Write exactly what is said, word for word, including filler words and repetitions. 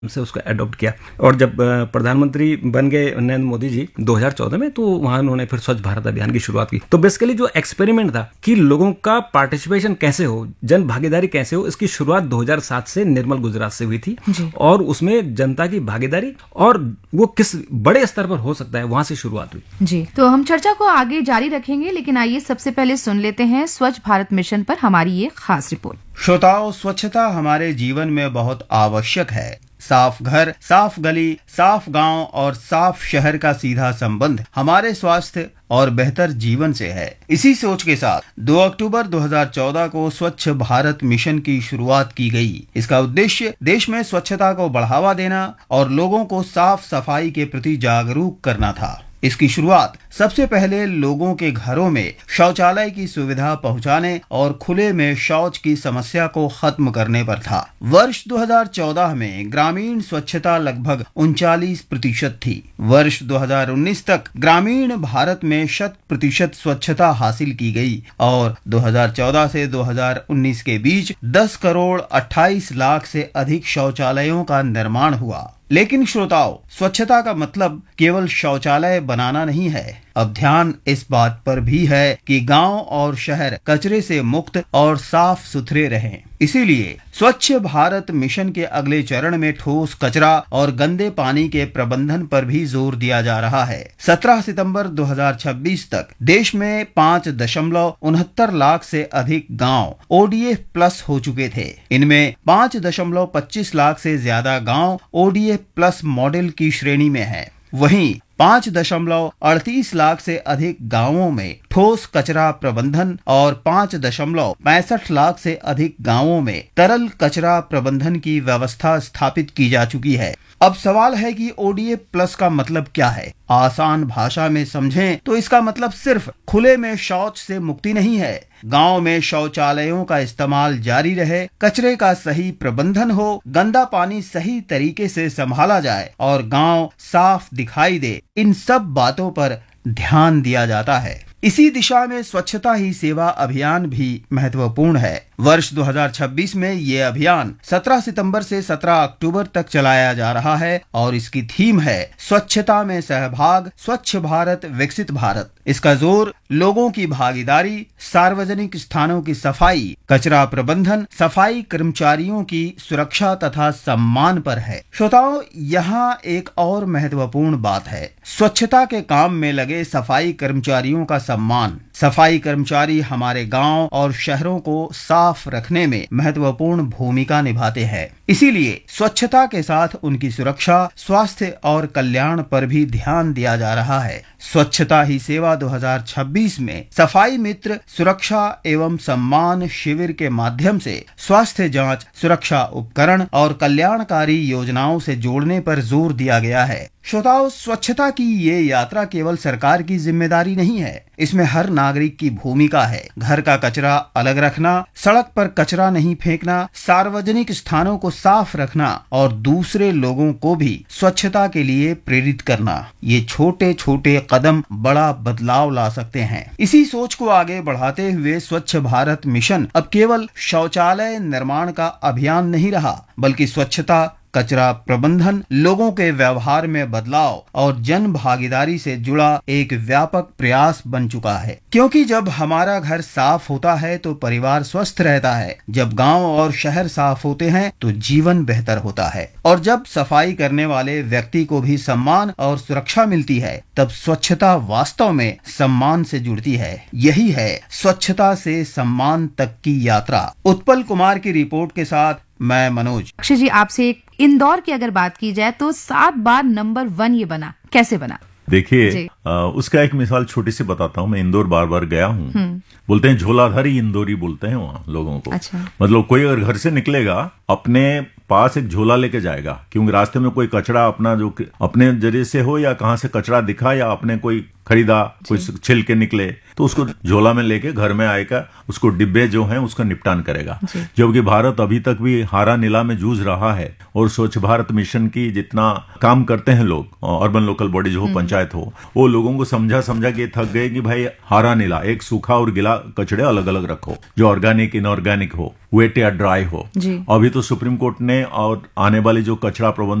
से उसको अडॉप्ट किया। और जब प्रधानमंत्री बन गए नरेंद्र मोदी जी दो हज़ार चौदह में, तो वहां उन्होंने फिर स्वच्छ भारत अभियान की शुरुआत की। तो बेसिकली जो एक्सपेरिमेंट था कि लोगों का पार्टिसिपेशन कैसे हो, जन भागीदारी कैसे हो, इसकी शुरुआत दो हज़ार सात से निर्मल गुजरात से हुई थी। और उसमें जनता की भागीदारी और वो किस बड़े स्तर पर हो सकता है, वहां से शुरुआत हुई। जी, तो हम चर्चा को आगे जारी रखेंगे, लेकिन आइए सबसे पहले सुन लेते हैं स्वच्छ भारत मिशन पर हमारी ये खास रिपोर्ट। श्रोताओं, स्वच्छता हमारे जीवन में बहुत आवश्यक है। साफ घर, साफ गली, साफ गांव और साफ शहर का सीधा संबंध हमारे स्वास्थ्य और बेहतर जीवन से है। इसी सोच के साथ दो अक्टूबर दो हज़ार चौदह को स्वच्छ भारत मिशन की शुरुआत की गई। इसका उद्देश्य देश में स्वच्छता को बढ़ावा देना और लोगों को साफ सफाई के प्रति जागरूक करना था। इसकी शुरुआत सबसे पहले लोगों के घरों में शौचालय की सुविधा पहुंचाने और खुले में शौच की समस्या को खत्म करने पर था। वर्ष दो हज़ार चौदह में ग्रामीण स्वच्छता लगभग उनचालीस प्रतिशत थी। वर्ष दो हज़ार उन्नीस तक ग्रामीण भारत में शत प्रतिशत स्वच्छता हासिल की गई और दो हज़ार चौदह से दो हज़ार उन्नीस के बीच दस करोड़ अट्ठाईस लाख से अधिक शौचालयों का निर्माण हुआ। लेकिन श्रोताओं, स्वच्छता का मतलब केवल शौचालय बनाना नहीं है। अब ध्यान इस बात पर भी है कि गांव और शहर कचरे से मुक्त और साफ सुथरे रहें। इसीलिए स्वच्छ भारत मिशन के अगले चरण में ठोस कचरा और गंदे पानी के प्रबंधन पर भी जोर दिया जा रहा है। सत्रह सितंबर दो हज़ार छब्बीस तक देश में पाँच दशमलव उनहत्तर लाख से अधिक गांव ओ डी एफ प्लस हो चुके थे। इनमें पाँच दशमलव पच्चीस लाख से ज्यादा गांव O D F plus model की श्रेणी में है। वहीं पाँच दशमलव अड़तीस लाख से अधिक गांवों में ठोस कचरा प्रबंधन और पाँच दशमलव पैंसठ लाख से अधिक गांवों में तरल कचरा प्रबंधन की व्यवस्था स्थापित की जा चुकी है। अब सवाल है कि ओ डी एफ प्लस का मतलब क्या है? आसान भाषा में समझें तो इसका मतलब सिर्फ खुले में शौच से मुक्ति नहीं है। गांव में शौचालयों का इस्तेमाल जारी रहे, कचरे का सही प्रबंधन हो, गंदा पानी सही तरीके से संभाला जाए और गांव साफ दिखाई दे, इन सब बातों पर ध्यान दिया जाता है। इसी दिशा में स्वच्छता ही सेवा अभियान भी महत्वपूर्ण है। वर्ष दो हज़ार छब्बीस में ये अभियान सत्रह सितंबर से सत्रह अक्टूबर तक चलाया जा रहा है और इसकी थीम है स्वच्छता में सहभाग, स्वच्छ भारत, विकसित भारत। इसका जोर लोगों की भागीदारी, सार्वजनिक स्थानों की सफाई, कचरा प्रबंधन, सफाई कर्मचारियों की सुरक्षा तथा सम्मान पर है। श्रोताओं, यहाँ एक और महत्वपूर्ण बात है, स्वच्छता के काम में लगे सफाई कर्मचारियों का सम्मान। सफाई कर्मचारी हमारे गांव और शहरों को साफ रखने में महत्वपूर्ण भूमिका निभाते हैं। इसीलिए स्वच्छता के साथ उनकी सुरक्षा, स्वास्थ्य और कल्याण पर भी ध्यान दिया जा रहा है। स्वच्छता ही सेवा दो हज़ार छब्बीस में सफाई मित्र सुरक्षा एवं सम्मान शिविर के माध्यम से स्वास्थ्य जांच, सुरक्षा उपकरण और कल्याणकारी योजनाओं से जोड़ने पर जोर दिया गया है। श्रोताओं, स्वच्छता की ये यात्रा केवल सरकार की जिम्मेदारी नहीं है, इसमें हर नागरिक की भूमिका है। घर का कचरा अलग रखना, सड़क पर कचरा नहीं फेंकना, सार्वजनिक स्थानों को साफ रखना और दूसरे लोगों को भी स्वच्छता के लिए प्रेरित करना। ये छोटे छोटे कदम बड़ा बदलाव ला सकते हैं। इसी सोच को आगे बढ़ाते हुए स्वच्छ भारत मिशन अब केवल शौचालय निर्माण का अभियान नहीं रहा, बल्कि स्वच्छता, कचरा प्रबंधन, लोगों के व्यवहार में बदलाव और जन भागीदारी से जुड़ा एक व्यापक प्रयास बन चुका है। क्योंकि जब हमारा घर साफ होता है तो परिवार स्वस्थ रहता है, जब गांव और शहर साफ होते हैं तो जीवन बेहतर होता है, और जब सफाई करने वाले व्यक्ति को भी सम्मान और सुरक्षा मिलती है, तब स्वच्छता वास्तव में सम्मान से जुड़ती है। यही है स्वच्छता से सम्मान तक की यात्रा। उत्पल कुमार की रिपोर्ट के साथ मैं मनोज। अक्षय जी, आपसे एक इंदौर की अगर बात की जाए तो सात बार नंबर वन ये बना, कैसे बना? देखिए, उसका एक मिसाल छोटी सी बताता हूँ। मैं इंदौर बार बार गया हूँ। बोलते हैं झोलाधारी इंदौरी बोलते हैं वहाँ लोगों को। अच्छा। मतलब कोई अगर घर से निकलेगा अपने पास एक झोला लेके जाएगा, क्योंकि रास्ते में कोई कचरा अपना जो अपने जरिए से हो या कहाँ से कचरा दिखा या अपने कोई खरीदा, कोई छिल के निकले, तो उसको झोला में लेके घर में आएगा, उसको डिब्बे जो हैं उसका निपटान करेगा। जबकि भारत अभी तक भी हारा नीला में जूझ रहा है और स्वच्छ भारत मिशन की जितना काम करते हैं लोग, अर्बन लोकल बॉडीज हो, पंचायत हो, वो लोगों को समझा समझा के थक गए कि भाई हारा नीला, एक सूखा और गिला कचड़े अलग अलग रखो, जो ऑर्गेनिक इनऑर्गेनिक हो, वेट या ड्राई हो। अभी तो सुप्रीम कोर्ट ने और आने वाली जो कचरा प्रबंधन